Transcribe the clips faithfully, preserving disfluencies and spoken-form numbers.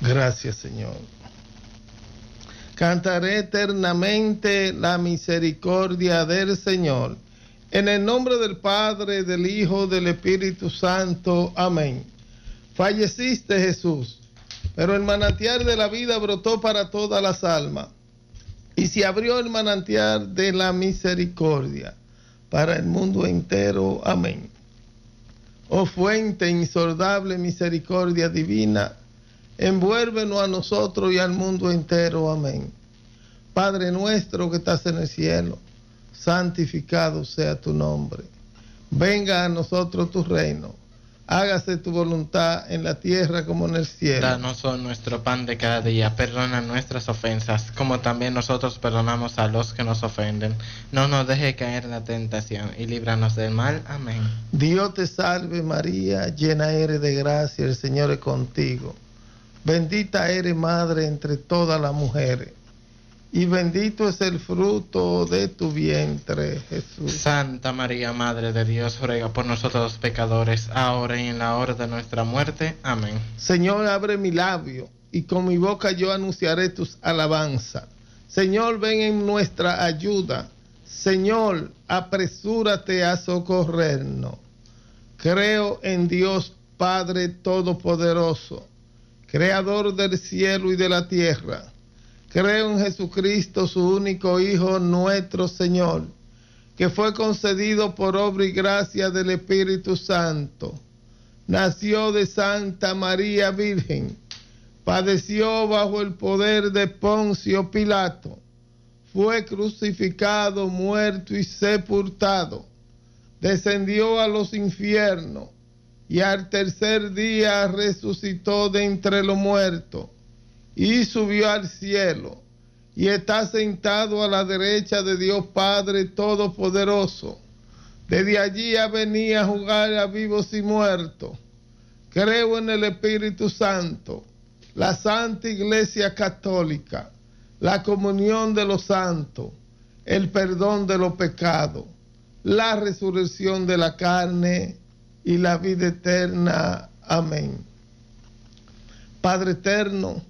Gracias, Señor. Cantaré eternamente la misericordia del Señor. En el nombre del Padre, del Hijo, del Espíritu Santo. Amén. Falleciste, Jesús, pero el manantial de la vida brotó para todas las almas. Y se abrió el manantial de la misericordia para el mundo entero. Amén. Oh fuente insondable misericordia divina, envuélvenos a nosotros y al mundo entero. Amén. Padre nuestro que estás en el cielo, santificado sea tu nombre. Venga a nosotros tu reino. Hágase tu voluntad en la tierra como en el cielo. Danos hoy nuestro pan de cada día. Perdona nuestras ofensas, como también nosotros perdonamos a los que nos ofenden. No nos deje caer en la tentación y líbranos del mal. Amén. Dios te salve María, llena eres de gracia, el Señor es contigo. Bendita eres, Madre, entre todas las mujeres, y bendito es el fruto de tu vientre, Jesús. Santa María, Madre de Dios, ruega por nosotros los pecadores, ahora y en la hora de nuestra muerte. Amén. Señor, abre mi labio, y con mi boca yo anunciaré tus alabanzas. Señor, ven en nuestra ayuda. Señor, apresúrate a socorrernos. Creo en Dios Padre Todopoderoso, Creador del cielo y de la tierra. Creo en Jesucristo, su único Hijo, nuestro Señor, que fue concedido por obra y gracia del Espíritu Santo. Nació de Santa María Virgen, padeció bajo el poder de Poncio Pilato, fue crucificado, muerto y sepultado, descendió a los infiernos y al tercer día resucitó de entre los muertos y subió al cielo, y está sentado a la derecha de Dios Padre Todopoderoso. Desde allí ha venido a juzgar a vivos y muertos. Creo en el Espíritu Santo, la Santa Iglesia Católica, la comunión de los santos, el perdón de los pecados, la resurrección de la carne y la vida eterna. Amén. Padre eterno,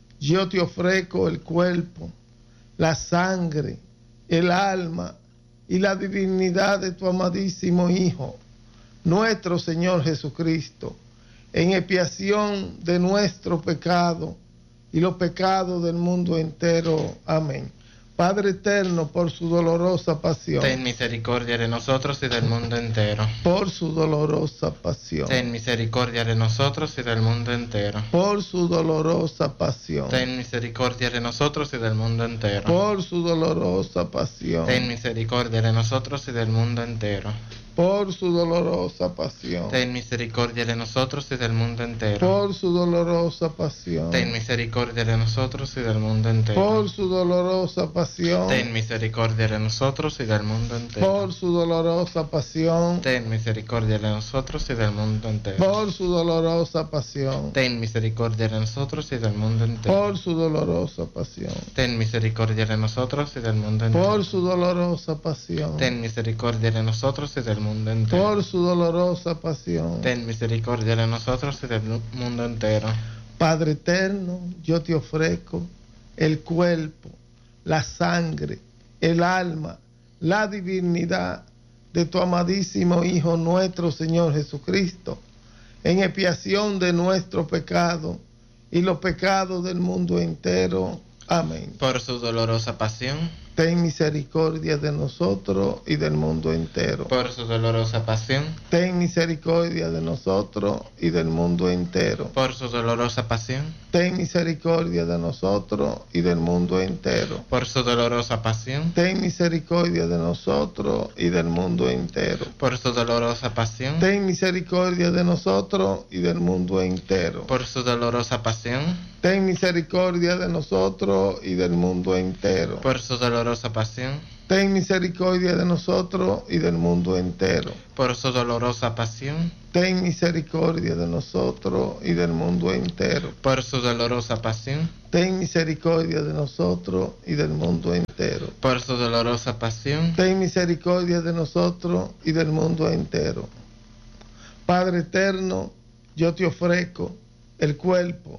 yo te ofrezco el cuerpo, la sangre, el alma y la divinidad de tu amadísimo Hijo, nuestro Señor Jesucristo, en expiación de nuestro pecado y los pecados del mundo entero. Amén. Padre eterno, por su dolorosa pasión, ten misericordia de nosotros y del mundo entero. Por su dolorosa pasión, ten misericordia de nosotros y del mundo entero. Por su dolorosa pasión, ten misericordia de nosotros y del mundo entero. Por su dolorosa pasión, ten misericordia de nosotros y del mundo entero. Por su dolorosa pasión, ten misericordia de nosotros y del mundo entero. Por su dolorosa pasión, ten misericordia de nosotros y del mundo entero. Por su dolorosa pasión, ten misericordia de nosotros y del mundo entero. Por su dolorosa pasión, ten misericordia de nosotros y del mundo entero. Por su dolorosa pasión, ten misericordia de nosotros y del mundo entero. Por su dolorosa pasión, ten misericordia de nosotros y del mundo entero. Por su dolorosa pasión, ten misericordia de nosotros y del mundo entero. Por su dolorosa pasión, ten misericordia de nosotros y del mundo entero. Padre eterno, yo te ofrezco el cuerpo, la sangre, el alma, la divinidad de tu amadísimo Hijo, nuestro Señor Jesucristo, en expiación de nuestro pecado y los pecados del mundo entero. Amén. Por su dolorosa pasión, ten misericordia de nosotros y del mundo entero. Por su dolorosa pasión, ten misericordia de nosotros y del mundo entero. Por su dolorosa pasión, ten misericordia de nosotros y del mundo entero. Por su dolorosa pasión, ten misericordia de nosotros y del mundo entero. Por su dolorosa pasión, ten misericordia de nosotros y del mundo entero. Por su dolorosa pasión, ten misericordia de nosotros y del mundo entero. Por su dolorosa pasión, ten misericordia de nosotros y del mundo entero. Por su dolorosa pasión, ten misericordia de nosotros y del mundo entero. Por su dolorosa pasión, ten misericordia de nosotros y del mundo entero. Por su dolorosa pasión, ten misericordia de nosotros y del mundo entero. Padre eterno, yo te ofrezco el cuerpo,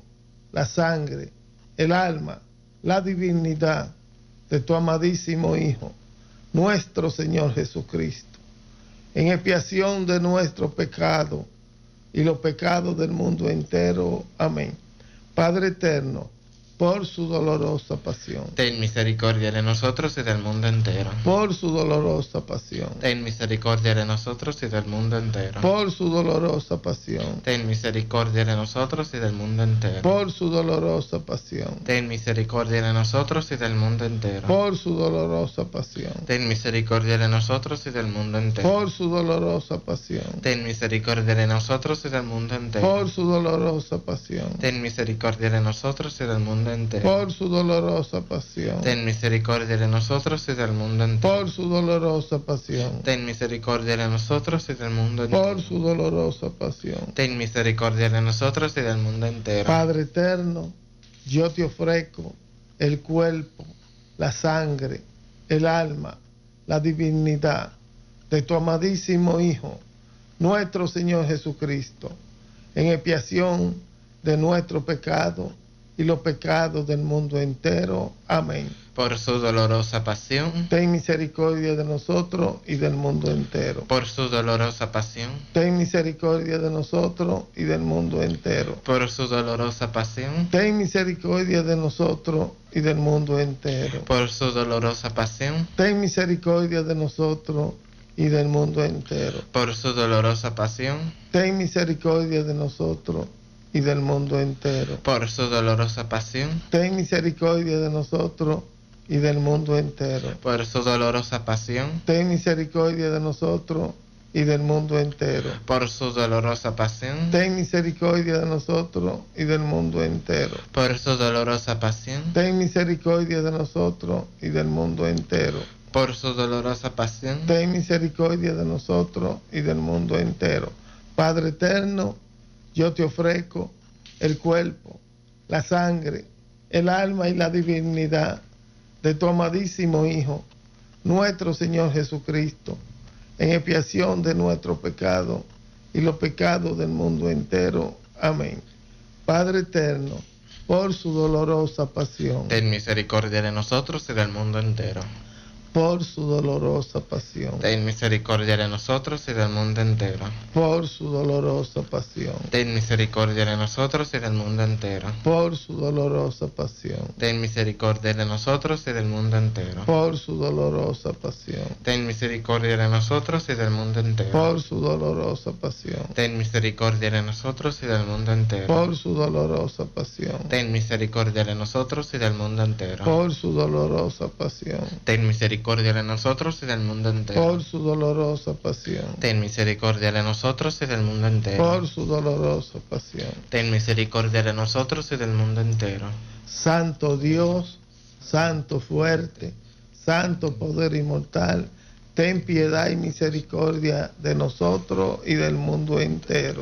la sangre, el alma, la divinidad de tu amadísimo Hijo, nuestro Señor Jesucristo, en expiación de nuestro pecado y los pecados del mundo entero. Amén. Padre eterno, por su dolorosa pasión. Ten misericordia de nosotros y del mundo entero. Por su dolorosa pasión. Ten misericordia de nosotros y del mundo entero. Por su dolorosa pasión. Ten misericordia de nosotros y del mundo entero. Por su dolorosa pasión. Ten misericordia de nosotros y del mundo entero. Por su dolorosa pasión. Ten misericordia de nosotros y del mundo entero. Por su dolorosa pasión. Ten misericordia de nosotros y del mundo entero. Por su dolorosa pasión. Ten misericordia de nosotros y del mundo entero. Por su dolorosa pasión. Ten misericordia de nosotros y del mundo entero. Por su dolorosa pasión. Ten misericordia de nosotros y del mundo entero. Por su dolorosa pasión. Ten misericordia de nosotros y del mundo entero. Padre eterno, yo te ofrezco el cuerpo, la sangre, el alma, la divinidad de tu amadísimo Hijo, nuestro Señor Jesucristo, en expiación de nuestro pecado y los pecados del mundo entero. Amén. Por su dolorosa pasión. Ten misericordia de nosotros y del mundo entero. Por su dolorosa pasión. Ten misericordia de nosotros y del mundo entero. Por su dolorosa pasión. Ten misericordia de nosotros y del mundo entero. Por su dolorosa pasión. Ten misericordia de nosotros y del mundo entero. Por su dolorosa pasión. Ten misericordia de nosotros y del mundo entero. Por su dolorosa pasión. Ten misericordia de nosotros y del mundo entero. Por su dolorosa pasión. Ten misericordia de nosotros y del mundo entero. Por su dolorosa pasión. Ten misericordia de nosotros y del mundo entero. Por su dolorosa pasión. Ten misericordia de nosotros y del mundo entero. Por su dolorosa pasión. Ten misericordia de nosotros y del mundo entero. Padre eterno, yo te ofrezco el cuerpo, la sangre, el alma y la divinidad de tu amadísimo Hijo, nuestro Señor Jesucristo, en expiación de nuestro pecado y los pecados del mundo entero. Amén. Padre eterno, por su dolorosa pasión. Ten misericordia de nosotros y del mundo entero. Por su dolorosa pasión. Ten misericordia de nosotros y del mundo entero. Por su dolorosa pasión. Ten misericordia de nosotros y del mundo entero. Por su dolorosa pasión. Ten misericordia de nosotros y del mundo entero. Por su dolorosa pasión. Ten misericordia de nosotros y del mundo entero. Por su dolorosa pasión. Ten misericordia de nosotros y del mundo entero. Por su dolorosa pasión. Ten misericordia de nosotros y del mundo entero. Por su dolorosa pasión. Ten misericordia de nosotros y del mundo entero. Por su dolorosa pasión. Ten misericordia de nosotros y del mundo entero. Por su dolorosa pasión. Ten misericordia de nosotros y del mundo entero. Santo Dios, Santo fuerte, Santo poder inmortal, ten piedad y misericordia de nosotros y del mundo entero.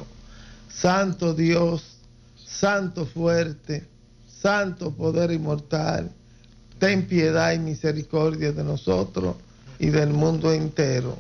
Santo Dios, Santo fuerte, Santo poder inmortal, ten piedad y misericordia de nosotros y del mundo entero.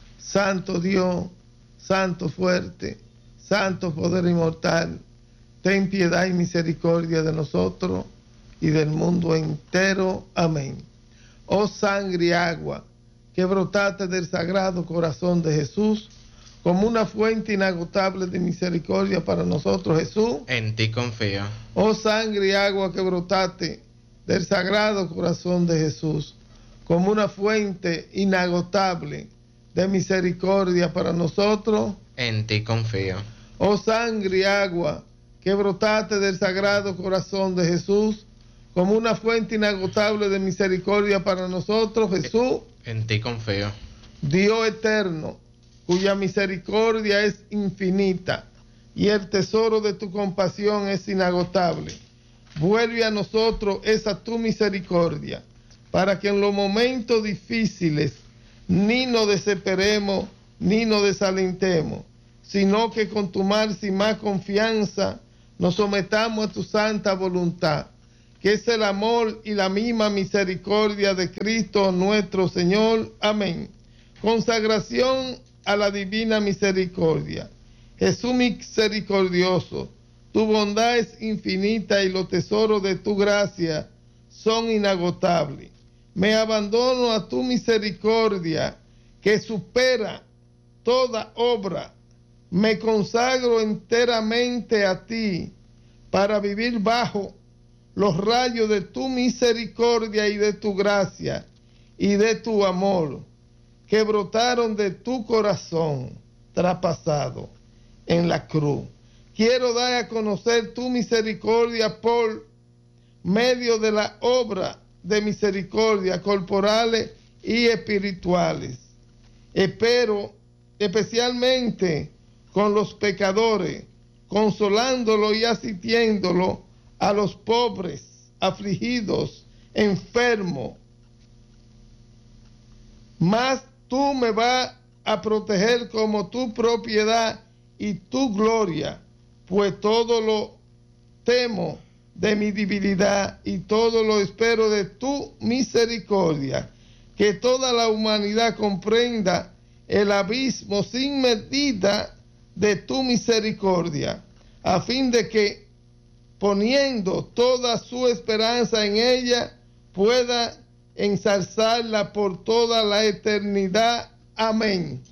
Santo Dios, Santo fuerte, Santo poder inmortal, ten piedad y misericordia de nosotros y del mundo entero. Amén. Oh sangre y agua que brotaste del sagrado corazón de Jesús, como una fuente inagotable de misericordia para nosotros, Jesús. En ti confío. Oh sangre y agua que brotaste del sagrado corazón de Jesús, como una fuente inagotable de misericordia para nosotros. En ti confío. Oh sangre y agua que brotaste del sagrado corazón de Jesús, como una fuente inagotable de misericordia para nosotros, Jesús. En ti confío. Dios eterno, cuya misericordia es infinita y el tesoro de tu compasión es inagotable, vuelve a nosotros esa tu misericordia, para que en los momentos difíciles ni nos desesperemos ni nos desalentemos, sino que con tu más y más confianza nos sometamos a tu santa voluntad, que es el amor y la misma misericordia de Cristo nuestro Señor. Amén. Consagración a la divina misericordia. Jesús misericordioso, Tu bondad es infinita y los tesoros de tu gracia son inagotables. Me abandono a tu misericordia que supera toda obra. Me consagro enteramente a ti para vivir bajo los rayos de tu misericordia y de tu gracia y de tu amor que brotaron de tu corazón traspasado en la cruz. Quiero dar a conocer tu misericordia por medio de la obra de misericordia corporales y espirituales. Espero especialmente con los pecadores, consolándolo y asistiéndolo a los pobres, afligidos, enfermos. Mas tú me vas a proteger como tu propiedad y tu gloria, pues todo lo temo de mi debilidad y todo lo espero de tu misericordia. Que toda la humanidad comprenda el abismo sin medida de tu misericordia, a fin de que, poniendo toda su esperanza en ella, pueda ensalzarla por toda la eternidad. Amén.